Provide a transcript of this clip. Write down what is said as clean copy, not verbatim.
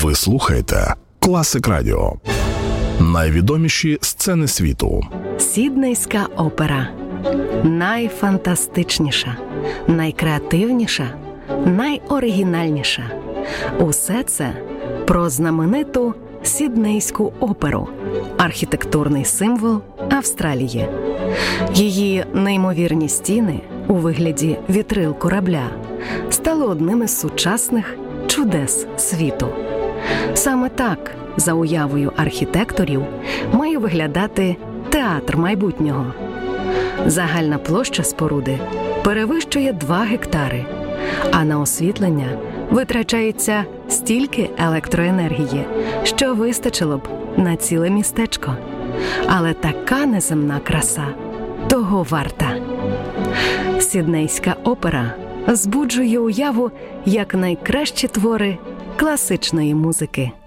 Ви слухаєте Класик Радіо. Найвідоміші сцени світу. Сіднейська опера. Найфантастичніша, найкреативніша, найоригінальніша. Усе це про знамениту Сіднейську оперу – архітектурний символ Австралії. Її неймовірні стіни у вигляді вітрил корабля стали одним із сучасних чудес світу. Саме так, за уявою архітекторів, має виглядати театр майбутнього. Загальна площа споруди перевищує 2 гектари, а на освітлення витрачається стільки електроенергії, що вистачило б на ціле містечко. Але така неземна краса того варта. Сіднейська опера збуджує уяву як найкращі твори класичної музики.